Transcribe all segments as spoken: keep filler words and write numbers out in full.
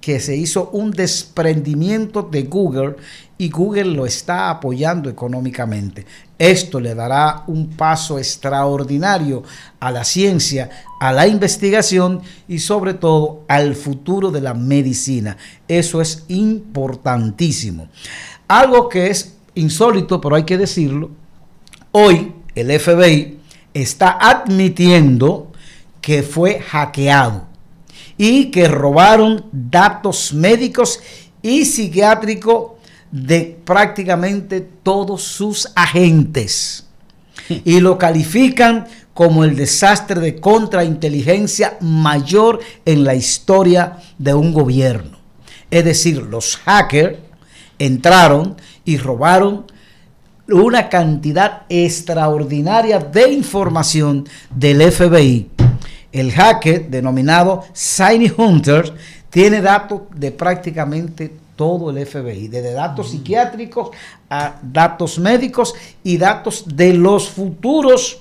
que se hizo un desprendimiento de Google y Google lo está apoyando económicamente. Esto le dará un paso extraordinario a la ciencia, a la investigación y sobre todo al futuro de la medicina. Eso es importantísimo. Algo que es insólito, pero hay que decirlo, hoy el F B I está admitiendo que fue hackeado y que robaron datos médicos y psiquiátricos de prácticamente todos sus agentes y lo califican como el desastre de contrainteligencia mayor en la historia de un gobierno. Es decir, los hackers entraron y robaron una cantidad extraordinaria de información del F B I. El hacker denominado Shiny Hunter tiene datos de prácticamente todo el F B I, desde datos mm. psiquiátricos a datos médicos y datos de los futuros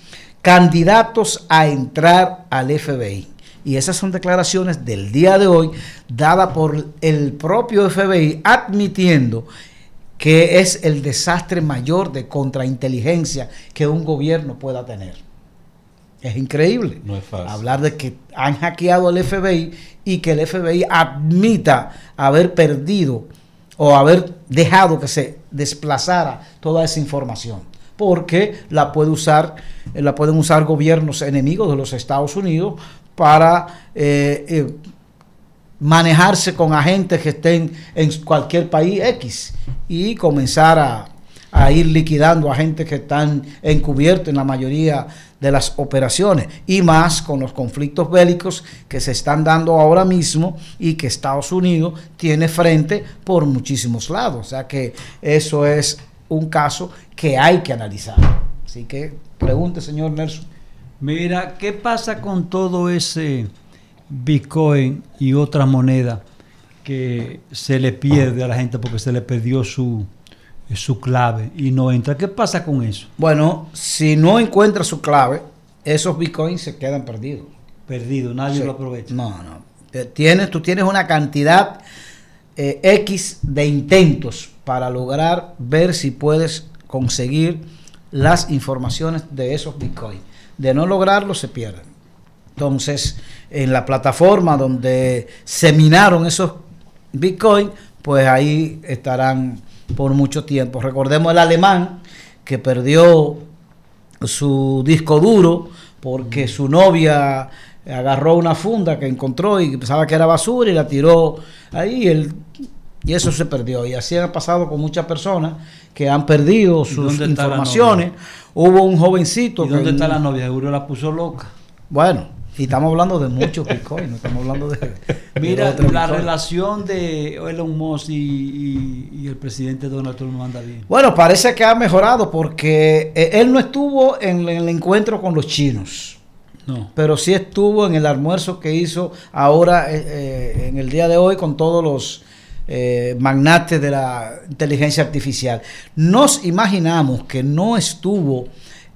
candidatos a entrar al F B I. Y esas son declaraciones del día de hoy dadas por el propio F B I admitiendo que es el desastre mayor de contrainteligencia que un gobierno pueda tener. Es increíble. No es fácil hablar de que han hackeado al F B I y que el F B I admita haber perdido o haber dejado que se desplazara toda esa información, porque la puede usar, la pueden usar gobiernos enemigos de los Estados Unidos para eh, eh, manejarse con agentes que estén en cualquier país X y comenzar a, a ir liquidando a agentes que están encubiertos en la mayoría de las operaciones, y más con los conflictos bélicos que se están dando ahora mismo y que Estados Unidos tiene frente por muchísimos lados. O sea que eso es un caso que hay que analizar. Así que pregunte, señor Nelson. Mira, ¿qué pasa con todo ese Bitcoin y otra moneda que se le pierde a la gente porque se le perdió su su clave y no entra? ¿Qué pasa con eso? Bueno, si no encuentra su clave, esos bitcoins se quedan perdidos. Perdido, nadie sí. lo aprovecha. No, no. Tienes, tú tienes una cantidad eh, X de intentos para lograr ver si puedes conseguir las informaciones de esos bitcoins. De no lograrlo, se pierden. Entonces, en la plataforma donde se minaron esos bitcoins, pues ahí estarán por mucho tiempo. Recordemos el alemán que perdió su disco duro porque su novia agarró una funda que encontró y pensaba que era basura y la tiró ahí, el, y eso se perdió. Y así ha pasado con muchas personas que han perdido sus informaciones. Hubo un jovencito. ¿Y dónde que, está la novia? Seguro la puso loca. Bueno, y estamos hablando de muchos bitcoins, no estamos hablando de... Mira, de la bitcoin. Relación de Elon Musk y, y, y el presidente Donald Trump no anda bien. Bueno, parece que ha mejorado porque eh, él no estuvo en, en el encuentro con los chinos. No. Pero sí estuvo en el almuerzo que hizo ahora, eh, eh, en el día de hoy, con todos los eh, magnates de la inteligencia artificial. Nos imaginamos que no estuvo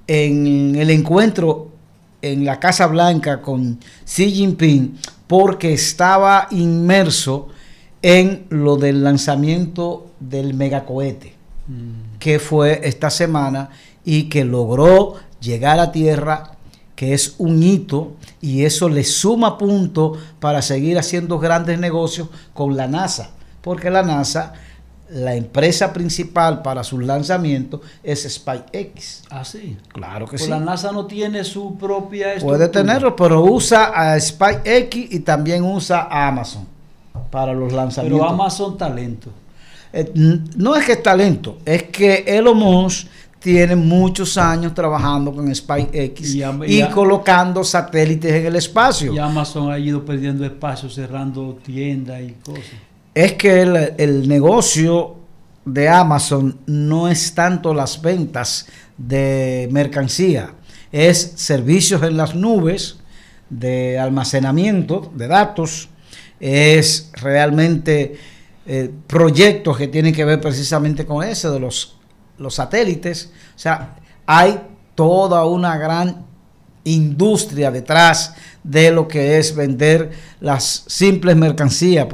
en el encuentro en la Casa Blanca con Xi Jinping porque estaba inmerso en lo del lanzamiento del megacohete mm. que fue esta semana y que logró llegar a tierra, que es un hito, y eso le suma puntos para seguir haciendo grandes negocios con la NASA, porque la NASA, la empresa principal para sus lanzamientos es SpaceX. Ah, sí. Claro que pues sí. La NASA no tiene su propia estructura. Puede tenerlo, pero usa a SpaceX y también usa a Amazon para los lanzamientos. Pero Amazon talento. Eh, no es que es talento, es que Elon Musk tiene muchos años trabajando con SpaceX y, y, y colocando satélites en el espacio. Y Amazon ha ido perdiendo espacio, cerrando tiendas y cosas. Es que el, el negocio de Amazon no es tanto las ventas de mercancía, es servicios en las nubes de almacenamiento de datos, es realmente eh, proyectos que tienen que ver precisamente con eso de los, los satélites. O sea, hay toda una gran industria detrás de lo que es vender las simples mercancías.